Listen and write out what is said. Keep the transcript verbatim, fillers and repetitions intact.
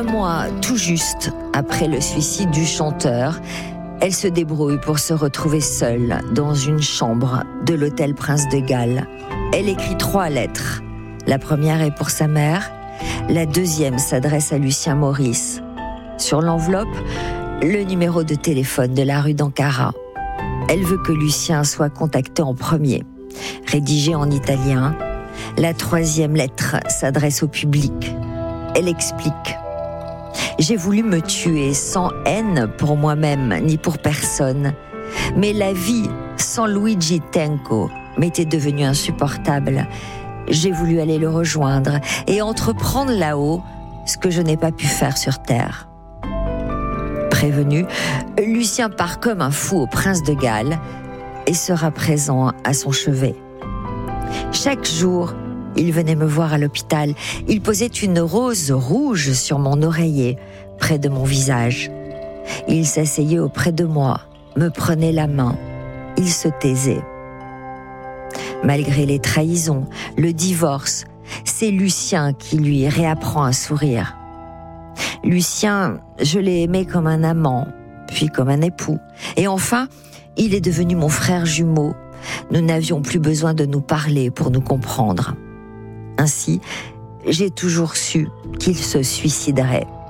Un mois tout juste après le suicide du chanteur, elle se débrouille pour se retrouver seule dans une chambre de l'hôtel Prince de Galles. Elle écrit trois lettres. La première est pour sa mère, la deuxième s'adresse à Lucien Maurice. Sur l'enveloppe, le numéro de téléphone de la rue d'Ankara. Elle veut que Lucien soit contacté en premier. Rédigée en italien, la troisième lettre s'adresse au public. Elle explique. J'ai voulu me tuer sans haine pour moi-même ni pour personne. Mais la vie sans Luigi Tenco m'était devenue insupportable. J'ai voulu aller le rejoindre et entreprendre là-haut ce que je n'ai pas pu faire sur terre. Prévenu, Lucien part comme un fou au Prince de Galles et sera présent à son chevet. Chaque jour, il venait me voir à l'hôpital. Il posait une rose rouge sur mon oreiller, près de mon visage. Il s'asseyait auprès de moi, me prenait la main. Il se taisait. Malgré les trahisons, le divorce, c'est Lucien qui lui réapprend à sourire. Lucien, je l'ai aimé comme un amant, puis comme un époux. Et enfin, il est devenu mon frère jumeau. Nous n'avions plus besoin de nous parler pour nous comprendre. Ainsi, j'ai toujours su qu'il se suiciderait.